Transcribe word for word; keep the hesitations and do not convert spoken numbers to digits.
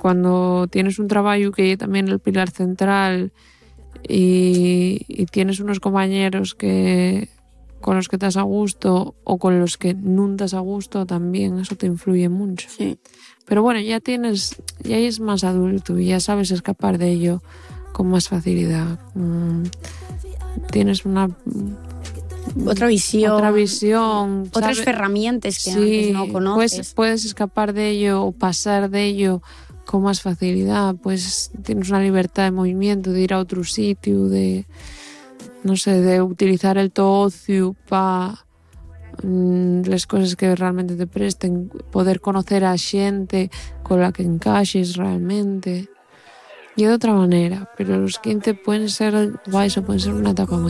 cuando tienes un trabajo que es también el pilar central y, y tienes unos compañeros que con los que estás a gusto o con los que no estás a gusto, también eso te influye mucho. Sí. Pero bueno, ya tienes, ya es más adulto y ya sabes escapar de ello con más facilidad. Mm, tienes una otra visión, otra visión, otras ¿sabes? herramientas que Sí, antes no conoces. Puedes, puedes escapar de ello o pasar de ello con más facilidad. Pues tienes una libertad de movimiento, de ir a otro sitio, de, no sé, de utilizar el tu ocio para mmm, las cosas que realmente te presten, poder conocer a gente con la que encajes realmente. Y de otra manera, pero los quince pueden ser guays o pueden ser una etapa muy